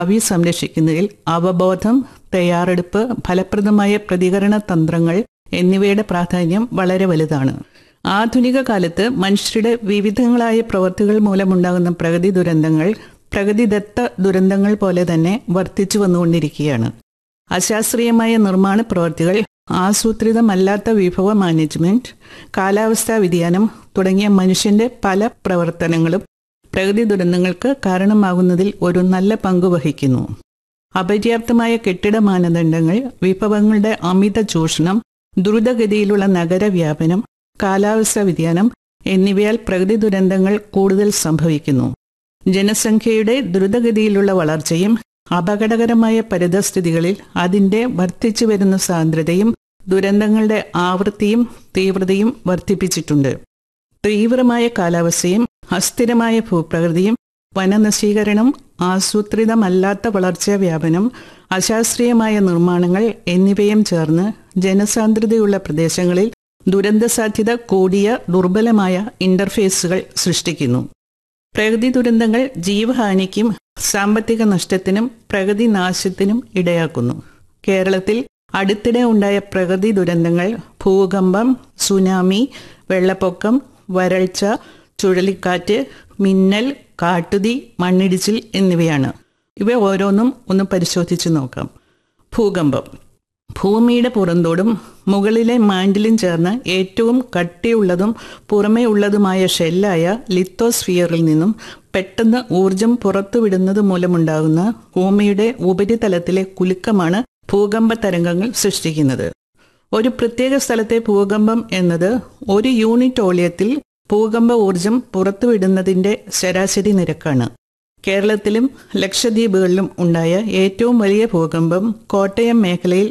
ഭാവി സംരക്ഷിക്കുന്നതിൽ അവബോധം, തയ്യാറെടുപ്പ്, ഫലപ്രദമായ പ്രതികരണ തന്ത്രങ്ങൾ എന്നിവയുടെ പ്രാധാന്യം വളരെ വലുതാണ്. ആധുനിക കാലത്ത് മനുഷ്യരുടെ വിവിധങ്ങളായ പ്രവൃത്തികൾ മൂലമുണ്ടാകുന്ന പ്രകൃതി ദുരന്തങ്ങൾ പ്രകൃതിദത്ത ദുരന്തങ്ങൾ പോലെ തന്നെ വർദ്ധിച്ചു വന്നുകൊണ്ടിരിക്കുകയാണ്. അശാസ്ത്രീയമായ നിർമ്മാണ പ്രവൃത്തികൾ, ആസൂത്രിതമല്ലാത്ത വിഭവ മാനേജ്മെന്റ്, കാലാവസ്ഥാ വ്യതിയാനം തുടങ്ങിയ മനുഷ്യന്റെ പല പ്രവർത്തനങ്ങളും പ്രകൃതി ദുരന്തങ്ങൾക്ക് കാരണമാകുന്നതിൽ ഒരു നല്ല പങ്ക് വഹിക്കുന്നു. അപര്യാപ്തമായ കെട്ടിട മാനദണ്ഡങ്ങൾ, വിഭവങ്ങളുടെ അമിത ചൂഷണം, ദ്രുതഗതിയിലുള്ള നഗരവ്യാപനം, കാലാവസ്ഥാ വ്യതിയാനം എന്നിവയാൽ പ്രകൃതി ദുരന്തങ്ങൾ കൂടുതൽ സംഭവിക്കുന്നു. ജനസംഖ്യയുടെ ദ്രുതഗതിയിലുള്ള വളർച്ചയും അപകടകരമായ പരിതസ്ഥിതികളിൽ അതിന്റെ വർദ്ധിച്ചു വരുന്ന സാന്ദ്രതയും ദുരന്തങ്ങളുടെ ആവൃത്തിയും തീവ്രതയും വർദ്ധിപ്പിച്ചിട്ടുണ്ട്. തീവ്രമായ കാലാവസ്ഥയും അസ്ഥിരമായ ഭൂപ്രകൃതിയും വനനശീകരണം, ആസൂത്രിതമല്ലാത്ത വളർച്ചാ വ്യാപനം, അശാസ്ത്രീയമായ നിർമ്മാണങ്ങൾ എന്നിവയും ചേർന്ന് ജനസാന്ദ്രതയുള്ള പ്രദേശങ്ങളിൽ ദുരന്തസാധ്യത കൂടിയ ദുർബലമായ ഇന്റർഫേസുകൾ സൃഷ്ടിക്കുന്നു. പ്രകൃതി ദുരന്തങ്ങൾ ജീവഹാനിക്കും സാമ്പത്തിക നഷ്ടത്തിനും പ്രകൃതി നാശത്തിനും ഇടയാക്കുന്നു. കേരളത്തിൽ അടുത്തിടെ ഉണ്ടായ പ്രകൃതി ദുരന്തങ്ങൾ ഭൂകമ്പം, സുനാമി, വെള്ളപ്പൊക്കം, വരൾച്ച, ചുഴലിക്കാറ്റ്, മിന്നൽ, കാട്ടുതീ, മണ്ണിടിച്ചിൽ എന്നിവയാണ്. ഇവ ഓരോന്നും ഒന്ന് പരിശോധിച്ച് നോക്കാം. ഭൂകമ്പം. ഭൂമിയുടെ പുറന്തോടും മുകളിലെ മാൻഡിലും ചേർന്ന് ഏറ്റവും കട്ടിയുള്ളതും പുറമേ ഉള്ളതുമായ ഷെല്ലായ ലിത്തോസ്ഫിയറിൽ നിന്നും പെട്ടെന്ന് ഊർജം പുറത്തുവിടുന്നത് മൂലമുണ്ടാകുന്ന ഭൂമിയുടെ ഉപരിതലത്തിലെ കുലുക്കമാണ് ഭൂകമ്പ തരംഗങ്ങൾ സൃഷ്ടിക്കുന്നത്. ഒരു പ്രത്യേക സ്ഥലത്തെ ഭൂകമ്പം എന്നത് ഒരു യൂണിറ്റ് വോള്യത്തിൽ ഭൂകമ്പ ഊർജം പുറത്തുവിടുന്നതിന്റെ ശരാശരി നിരക്കാണ്. കേരളത്തിലും ലക്ഷദ്വീപുകളിലും ഉണ്ടായ ഏറ്റവും വലിയ ഭൂകമ്പം കോട്ടയം മേഖലയിൽ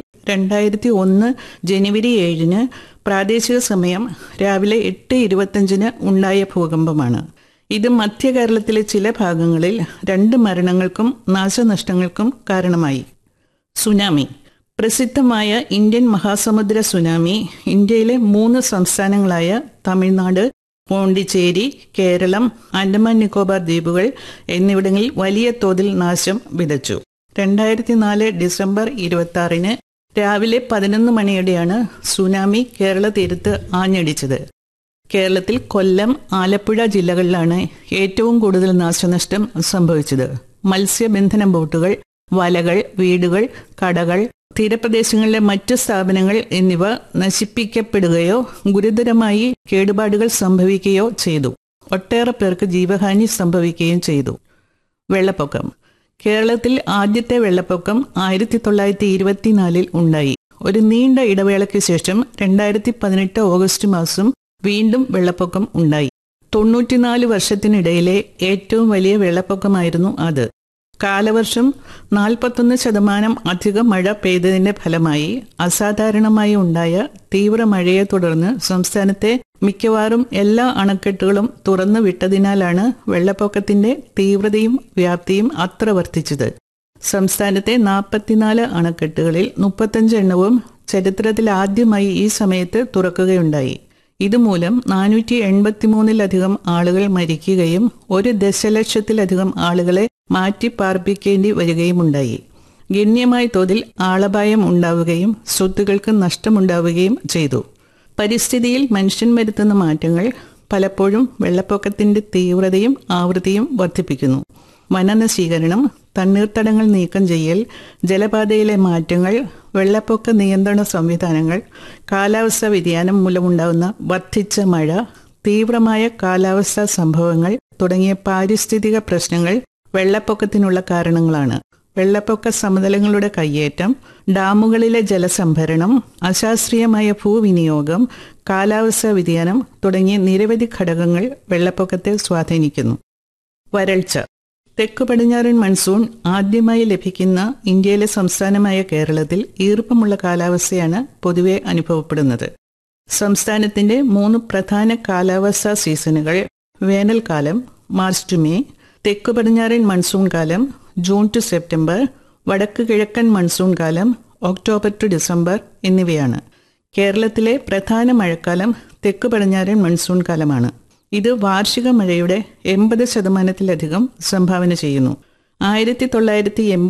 2001 ജനുവരി 7 പ്രാദേശിക സമയം രാവിലെ 8:25 ഉണ്ടായ ഭൂകമ്പമാണ്. ഇത് മധ്യ കേരളത്തിലെ ചില ഭാഗങ്ങളിൽ 2 മരണങ്ങൾക്കും നാശനഷ്ടങ്ങൾക്കും കാരണമായി. സുനാമി. പ്രസിദ്ധമായ ഇന്ത്യൻ മഹാസമുദ്ര സുനാമി ഇന്ത്യയിലെ 3 സംസ്ഥാനങ്ങളായ തമിഴ്നാട്, പോണ്ടിച്ചേരി, കേരളം, ആൻഡമാൻ നിക്കോബാർ ദ്വീപുകൾ എന്നിവിടങ്ങളിൽ വലിയ തോതിൽ നാശം വിതച്ചു. 2004 ഡിസംബർ 26 രാവിലെ 11 മണിയോടെയാണ് സുനാമി കേരള തീരത്ത് ആഞ്ഞടിച്ചത്. കേരളത്തിൽ കൊല്ലം, ആലപ്പുഴ ജില്ലകളിലാണ് ഏറ്റവും കൂടുതൽ നാശനഷ്ടം സംഭവിച്ചത്. മത്സ്യബന്ധന ബോട്ടുകൾ, വലകൾ, വീടുകൾ, കടകൾ, തീരപ്രദേശങ്ങളിലെ മറ്റു സ്ഥാപനങ്ങൾ എന്നിവ നശിപ്പിക്കപ്പെടുകയോ ഗുരുതരമായി കേടുപാടുകൾ സംഭവിക്കുകയോ ചെയ്തു. ഒട്ടേറെ പേർക്ക് ജീവഹാനി സംഭവിക്കുകയും ചെയ്തു. വെള്ളപ്പൊക്കം. കേരളത്തിൽ ആദ്യത്തെ വെള്ളപ്പൊക്കം 1924 ഉണ്ടായി. ഒരു നീണ്ട ഇടവേളയ്ക്ക് ശേഷം 2018 ഓഗസ്റ്റ് മാസം വീണ്ടും വെള്ളപ്പൊക്കം ഉണ്ടായി. 94 വർഷത്തിനിടയിലെ ഏറ്റവും വലിയ വെള്ളപ്പൊക്കമായിരുന്നു അത്. കാലവർഷം 41% അധികം മഴ പെയ്തതിന്റെ ഫലമായി അസാധാരണമായി ഉണ്ടായ തീവ്ര മഴയെ തുടർന്ന് സംസ്ഥാനത്തെ മിക്കവാറും എല്ലാ അണക്കെട്ടുകളും തുറന്നു വിട്ടതിനാലാണ് വെള്ളപ്പൊക്കത്തിന്റെ തീവ്രതയും വ്യാപ്തിയും അത്ര വർദ്ധിച്ചത്. സംസ്ഥാനത്തെ 44 അണക്കെട്ടുകളിൽ 35 എണ്ണവും ചരിത്രത്തിൽ ആദ്യമായി ഈ സമയത്ത് തുറക്കുകയുണ്ടായി. ഇതുമൂലം 483-ലധികം ആളുകൾ മരിക്കുകയും 1 ദശലക്ഷത്തിലധികം ആളുകളെ മാറ്റി പാർപ്പിക്കേണ്ടി വരികയുമുണ്ടായി. ഗണ്യമായ തോതിൽ ആളപായം ഉണ്ടാവുകയും സ്വത്തുക്കൾക്ക് നഷ്ടമുണ്ടാവുകയും ചെയ്തു. പരിസ്ഥിതിയിൽ മനുഷ്യൻ വരുത്തുന്ന മാറ്റങ്ങൾ പലപ്പോഴും വെള്ളപ്പൊക്കത്തിന്റെ തീവ്രതയും ആവൃത്തിയും വർദ്ധിപ്പിക്കുന്നു. വനനശീകരണം, തണ്ണീർത്തടങ്ങൾ നീക്കം ചെയ്യൽ, ജലപാതയിലെ മാറ്റങ്ങൾ, വെള്ളപ്പൊക്ക നിയന്ത്രണ സംവിധാനങ്ങൾ, കാലാവസ്ഥാ വ്യതിയാനം മൂലമുണ്ടാകുന്ന വർദ്ധിച്ച മഴ, തീവ്രമായ കാലാവസ്ഥാ സംഭവങ്ങൾ തുടങ്ങിയ പാരിസ്ഥിതിക പ്രശ്നങ്ങൾ വെള്ളപ്പൊക്കത്തിനുള്ള കാരണങ്ങളാണ്. വെള്ളപ്പൊക്ക സമതലങ്ങളുടെ കയ്യേറ്റം, ഡാമുകളിലെ ജലസംഭരണം, അശാസ്ത്രീയമായ ഭൂവിനിയോഗം, കാലാവസ്ഥാ വ്യതിയാനം തുടങ്ങിയ നിരവധി ഘടകങ്ങൾ വെള്ളപ്പൊക്കത്തെ സ്വാധീനിക്കുന്നു. വരൾച്ച. തെക്കു പടിഞ്ഞാറൻ മൺസൂൺ ആദ്യമായി ലഭിക്കുന്ന ഇന്ത്യയിലെ സംസ്ഥാനമായ കേരളത്തിൽ ഈർപ്പമുള്ള കാലാവസ്ഥയാണ് പൊതുവെ അനുഭവപ്പെടുന്നത്. സംസ്ഥാനത്തിന്റെ 3 പ്രധാന കാലാവസ്ഥാ സീസണുകൾ വേനൽക്കാലം മാർച്ച് ടു മെയ്, തെക്കു പടിഞ്ഞാറൻ മൺസൂൺ കാലം ജൂൺ ടു സെപ്റ്റംബർ, വടക്ക് കിഴക്കൻ മൺസൂൺ കാലം ഒക്ടോബർ ടു ഡിസംബർ എന്നിവയാണ്. കേരളത്തിലെ പ്രധാന മഴക്കാലം തെക്കു പടിഞ്ഞാറൻ മൺസൂൺ കാലമാണ്. ഇത് വാർഷിക മഴയുടെ 80%-ലധികം സംഭാവന ചെയ്യുന്നു. 1980